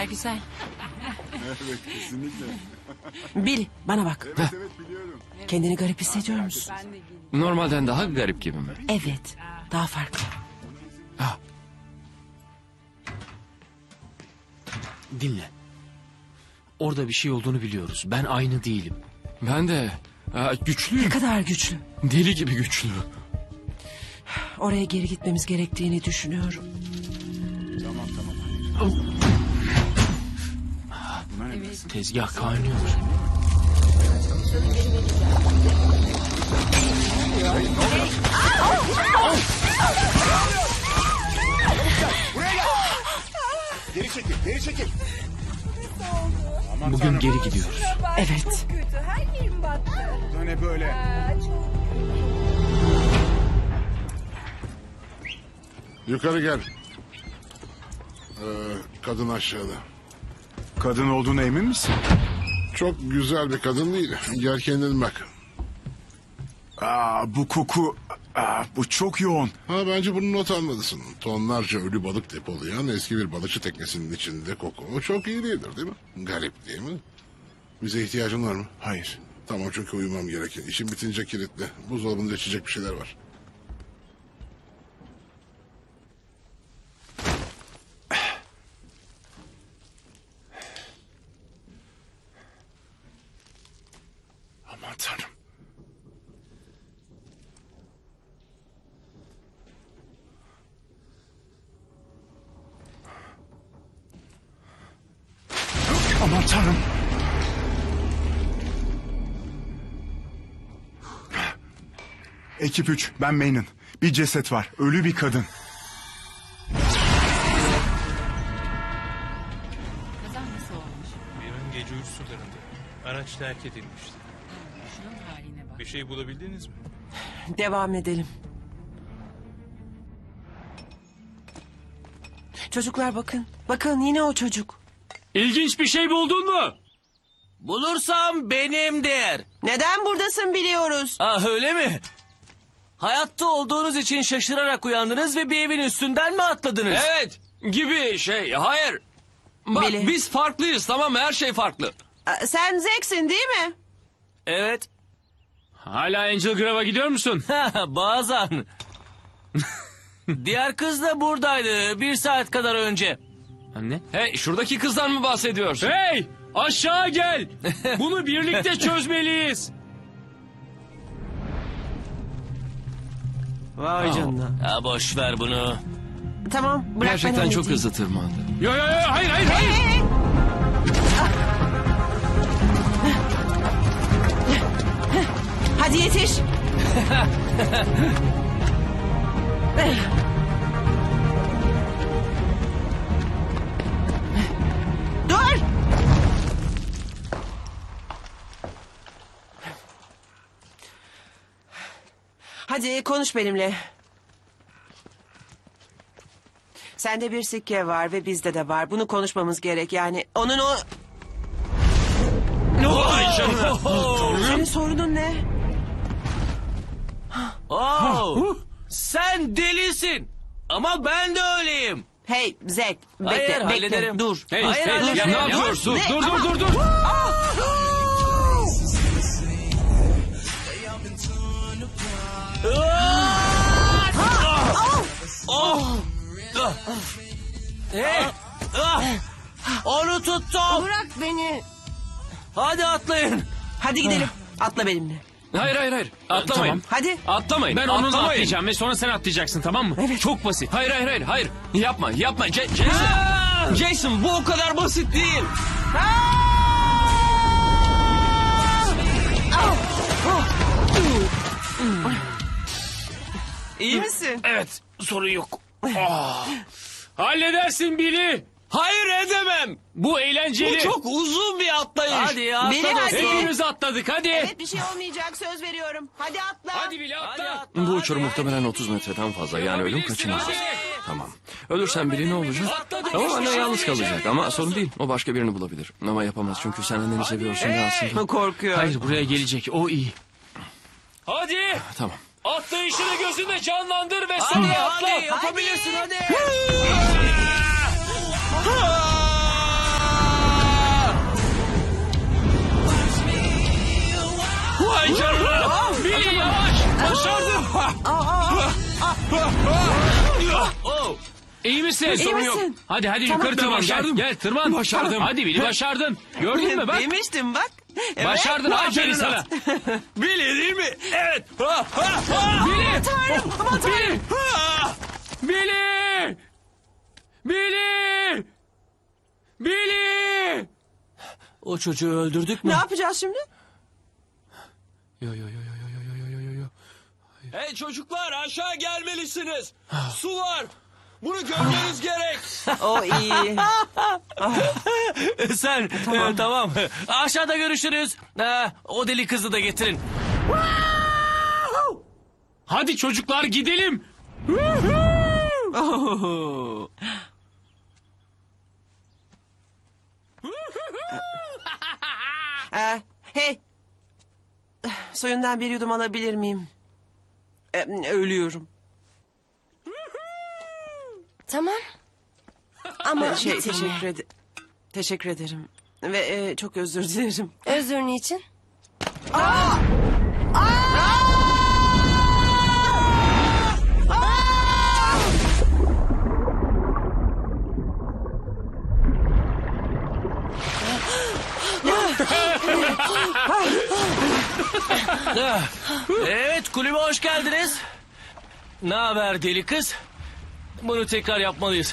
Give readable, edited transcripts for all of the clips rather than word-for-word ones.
güzel. Evet, kesinlikle. Billy, bana bak. Evet, evet biliyorum. Kendini garip hissediyor musun? Normalden daha garip gibi mi? Evet, daha farklı. Dinle. Orada bir şey olduğunu biliyoruz. Ben aynı değilim. Ben de Ne güçlüyüm. kadar güçlü. Deli gibi güçlü. Oraya geri gitmemiz gerektiğini düşünüyorum. Tamam. Buna ne dersin? Tezgah kaynıyor. Geri çekil, geri çekil. Aman Bugün tanrım, geri gidiyoruz. Evet. Çok kötü. Her yerim battı. bu da ne böyle? Çok Yukarı gel. Kadın aşağıda. Kadın olduğuna emin misin? Çok güzel bir kadın değil. Gel kendin bak. Bu koku... bu çok yoğun. Bence bunu not almalısın. Tonlarca ölü balık depolayan eski bir balıkçı teknesinin içinde koku. O çok iyi değildir değil mi? Garip değil mi? Bize ihtiyacın var mı? Hayır. Tamam çünkü uyumam gerekir. İşim bitince kilitle. Buzdolabında içecek bir şeyler var. Aman tanrım. Aman tanrım. Ekip 3, ben Maynon. Bir ceset var, ölü bir kadın. Kazan nasıl olmuş? Yarın gece 3 sularında. Araç terk edilmişti. Şunun haline bak. Bir şey bulabildiniz mi? Devam edelim. Çocuklar bakın. Bakın yine o çocuk. İlginç bir şey buldun mu? Bulursam benimdir. Neden buradasın biliyoruz. Öyle mi? Hayatta olduğunuz için şaşırarak uyandınız ve bir evin üstünden mi atladınız? Evet gibi şey. Hayır. Bak Billy. biz farklıyız, tamam mı? Her şey farklı. Sen Zack'sin değil mi? Evet. Hala Angel Grove'a gidiyor musun? Bazen. Diğer kız da buradaydı 1 saat kadar önce. Anne? Hey, şuradaki kızdan mı bahsediyorsun? Hey! Aşağı gel! Bunu birlikte çözmeliyiz. Vay canına. Ya boş ver bunu. Tamam bırak ben Gerçekten çok halledeyim. hızlı tırmandı. Yo, hayır. Hadi yetiş. Dur. Hadi konuş benimle. Sende bir sikke var ve bizde de var. Bunu konuşmamız gerek. Yani onun o... Senin sorunun ne? Sen delisin. Ama ben de öyleyim. Hey Zack, bekle, Hayır, bekle, hallederim. dur. Hey, Hayır, hey, hayır, ya, hayır. ne yapıyorsun? Ne? Dur. Onu tuttum. Bırak beni. Hadi atlayın. Hadi gidelim. Atla benimle. Hayır. Atlamayın. Tamam. Hadi. Atlamayın. Ben onunla Atlamayın. atlayacağım ve sonra sen atlayacaksın, tamam mı? Evet. Çok basit. Hayır. Yapma. Jason. Jason, bu o kadar basit değil. İyi misin? Evet, sorun yok. Halledersin Billy. Hayır, edemem. Bu eğlenceli. Bu çok uzun bir atlayış. Hadi ya. Beni atla hadi. dostum. Hepimiz atladık, hadi. Evet bir şey olmayacak söz veriyorum. Hadi atla. Hadi Billy Hadi atla. atla. Bu uçurum muhtemelen 30 metreden fazla. Yani ölüm kaçınılmaz. Tamam. Ölürsen biri ne olacak? Tamam, anne yalnız kalacak ama sorun değil. O başka birini bulabilir. Ama yapamaz çünkü sen anneni seviyorsun ve aslında... Korkuyor. Hayır, buraya gelecek, o iyi. Hadi. Tamam. Atlayışını gözünde canlandır ve Hadi sonra atla. hadi yapabilirsin hadi. İyi misin? İyi yok. misin? Hadi hadi Tamam. yukarı tırman. Gel, Başardım. gel tırman. Başardım. Hadi Billy başardın. Gördün mü bak. Demiştim bak. Evet. Başardın. Aferin sana. Billy değil mi? Evet. Ha, ha, ha. Billy. Aman tanrım. Ha! Billy. Billy. Billy. O çocuğu öldürdük mü? Ne yapacağız şimdi? Yo yo yo yo yo yo yo yo yo. Hey çocuklar aşağı gelmelisiniz. Su var. Bunu görmeniz gerek. O iyi. Sen tamam. Aşağıda görüşürüz. O deli kızı da getirin. Hadi çocuklar gidelim. Hey. Suyundan bir yudum alabilir miyim? Ölüyorum. Tamam. Ama Teşekkür ederim. Ve çok özür dilerim. özür niçin? Evet kulübe hoş geldiniz. Ne haber deli kız? Bunu tekrar yapmalıyız.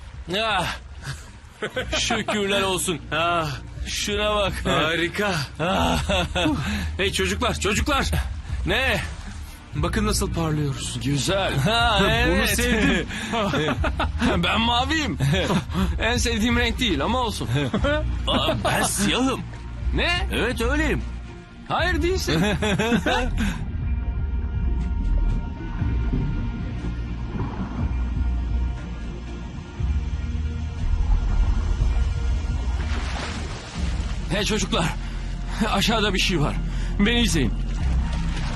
Şükürler olsun. Şuna bak. Harika. Hey çocuklar. Ne? Bakın nasıl parlıyoruz. Güzel. Evet. Bunu sevdim. Ben maviyim. En sevdiğim renk değil ama olsun. Ben siyahım. Ne? Evet öyleyim. Hayır değilsin. Hey çocuklar. Aşağıda bir şey var. Beni izleyin.